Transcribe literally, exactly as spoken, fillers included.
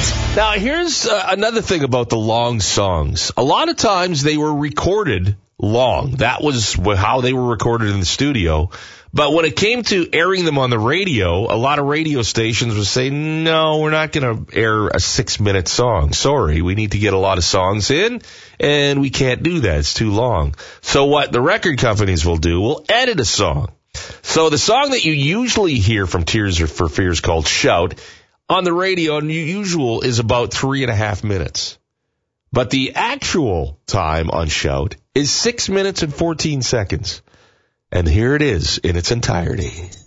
Now, here's uh, another thing about the long songs. A lot of times they were recorded long. That was how they were recorded in the studio. But when it came to airing them on the radio, a lot of radio stations would say, no, we're not going to air a six-minute song. Sorry, we need to get a lot of songs in, and we can't do that. It's too long. So what the record companies will do, will edit a song. So the song that you usually hear from Tears for Fears called Shout on the radio and usual is about three and a half minutes. But the actual time on Shout is six minutes and fourteen seconds. And here it is in its entirety.